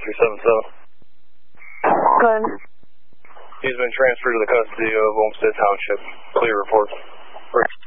4377. Go ahead. He's been transferred to the custody of Olmsted Township. Clear report.